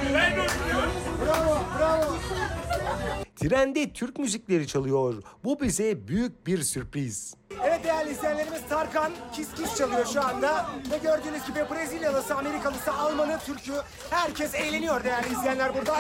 Bravo, bravo. Trende Türk müzikleri çalıyor. Bu bize büyük bir sürpriz. Evet değerli izleyenlerimiz, Tarkan Kiss Kiss çalıyor şu anda. Ve gördüğünüz gibi Brezilyalısı, Amerikalısı, Almanı, Türk'ü herkes eğleniyor değerli izleyenler burada.